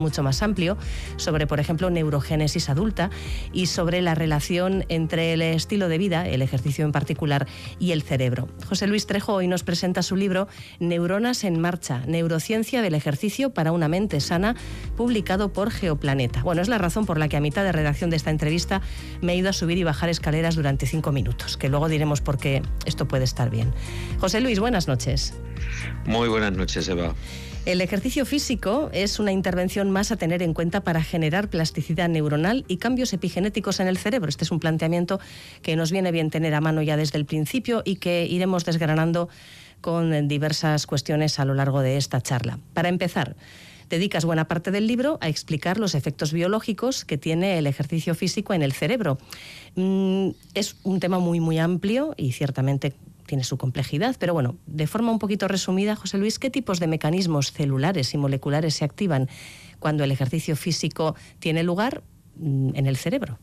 mucho más amplio sobre, por ejemplo, neurogénesis adulta y sobre la relación entre el estilo de vida, el ejercicio en particular, y el cerebro. José Luis Trejo hoy nos presenta su libro Neuronas en marcha, neurociencia del ejercicio para una mente sana, publicado por Geoplaneta. Bueno, es la razón por la que a mitad de redacción de esta entrevista me he ido a subir y bajar escaleras durante 5 minutos, que luego diremos por qué esto puede estar bien. José Luis, buenas noches. Muy buenas noches, Eva. El ejercicio físico es una intervención más a tener en cuenta para generar plasticidad neuronal y cambios epigenéticos en el cerebro. Este es un planteamiento que nos viene bien tener a mano ya desde el principio y que iremos desgranando con diversas cuestiones a lo largo de esta charla. Para empezar, dedicas buena parte del libro a explicar los efectos biológicos que tiene el ejercicio físico en el cerebro. Es un tema muy amplio y ciertamente tiene su complejidad, pero bueno, de forma un poquito resumida, José Luis, ¿qué tipos de mecanismos celulares y moleculares se activan cuando el ejercicio físico tiene lugar en el cerebro?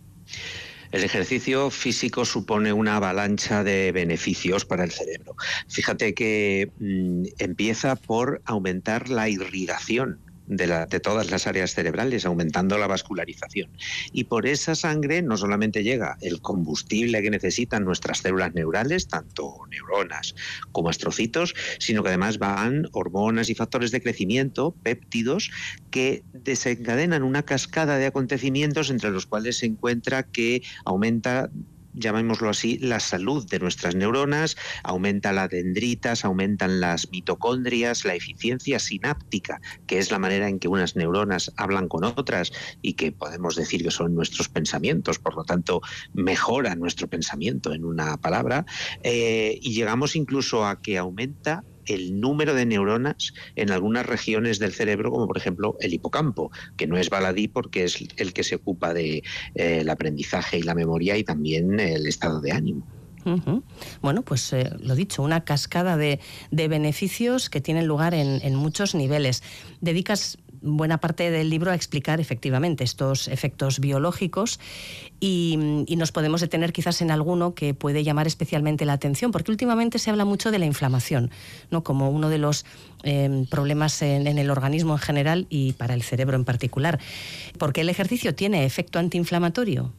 El ejercicio físico supone una avalancha de beneficios para el cerebro. Fíjate que empieza por aumentar la irrigación de todas las áreas cerebrales, aumentando la vascularización. Y por esa sangre no solamente llega el combustible que necesitan nuestras células neurales, tanto neuronas como astrocitos, sino que además van hormonas y factores de crecimiento, péptidos, que desencadenan una cascada de acontecimientos entre los cuales se encuentra que aumenta, llamémoslo así, la salud de nuestras neuronas, aumenta las dendritas, aumentan las mitocondrias, la eficiencia sináptica, que es la manera en que unas neuronas hablan con otras y que podemos decir que son nuestros pensamientos, por lo tanto mejora nuestro pensamiento en una palabra, y llegamos incluso a que aumenta el número de neuronas en algunas regiones del cerebro, como por ejemplo el hipocampo, que no es baladí porque es el que se ocupa de el aprendizaje y la memoria y también el estado de ánimo. Bueno, pues lo dicho, una cascada de beneficios que tienen lugar en muchos niveles. Dedicas buena parte del libro a explicar efectivamente estos efectos biológicos y nos podemos detener quizás en alguno que puede llamar especialmente la atención, porque últimamente se habla mucho de la inflamación, ¿no?, como uno de los problemas en el organismo en general y para el cerebro en particular. ¿Por qué el ejercicio tiene efecto antiinflamatorio?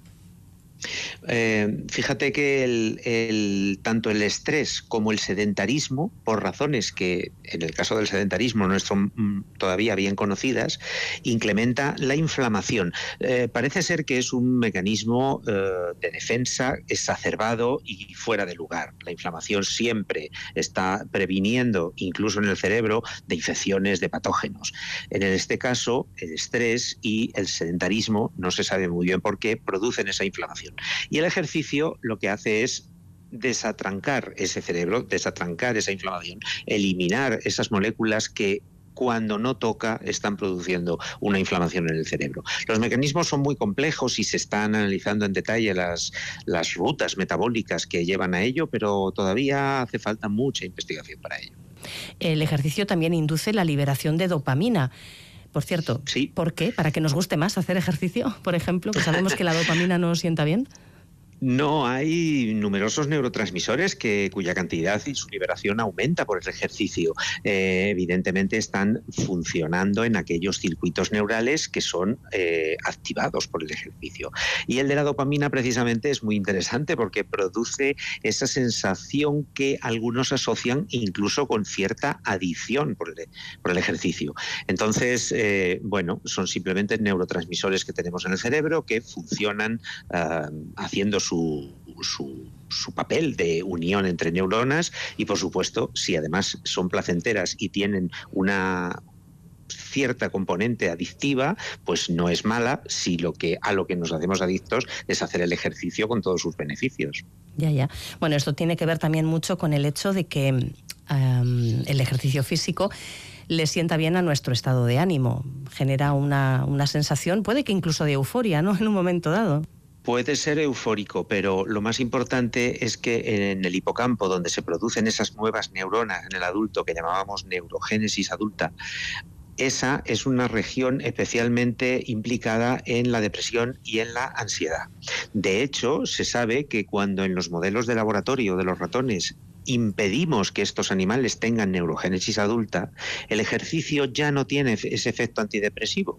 Fíjate que tanto el estrés como el sedentarismo, por razones que en el caso del sedentarismo no son todavía bien conocidas, incrementa la inflamación. Parece ser que es un mecanismo de defensa exacerbado y fuera de lugar. La inflamación siempre está previniendo, incluso en el cerebro, de infecciones de patógenos. En este caso, el estrés y el sedentarismo, no se sabe muy bien por qué, producen esa inflamación. Y el ejercicio lo que hace es desatrancar ese cerebro, desatrancar esa inflamación, eliminar esas moléculas que cuando no toca están produciendo una inflamación en el cerebro. Los mecanismos son muy complejos y se están analizando en detalle las rutas metabólicas que llevan a ello, pero todavía hace falta mucha investigación para ello. El ejercicio también induce la liberación de dopamina. Por cierto, sí. ¿Por qué? ¿Para que nos guste más hacer ejercicio, por ejemplo? Que sabemos que la dopamina no sienta bien. No, hay numerosos neurotransmisores cuya cantidad y su liberación aumenta por el ejercicio. Evidentemente están funcionando en aquellos circuitos neurales que son activados por el ejercicio. Y el de la dopamina precisamente es muy interesante porque produce esa sensación que algunos asocian incluso con cierta adicción por el ejercicio. Entonces, son simplemente neurotransmisores que tenemos en el cerebro que funcionan haciendo su papel de unión entre neuronas y, por supuesto, si además son placenteras y tienen una cierta componente adictiva, pues no es mala si a lo que nos hacemos adictos es hacer el ejercicio con todos sus beneficios. Ya. Bueno, esto tiene que ver también mucho con el hecho de que el ejercicio físico le sienta bien a nuestro estado de ánimo, genera una sensación, puede que incluso de euforia, ¿no?, en un momento dado. Puede ser eufórico, pero lo más importante es que en el hipocampo, donde se producen esas nuevas neuronas en el adulto que llamábamos neurogénesis adulta, esa es una región especialmente implicada en la depresión y en la ansiedad. De hecho, se sabe que cuando en los modelos de laboratorio de los ratones impedimos que estos animales tengan neurogénesis adulta, el ejercicio ya no tiene ese efecto antidepresivo.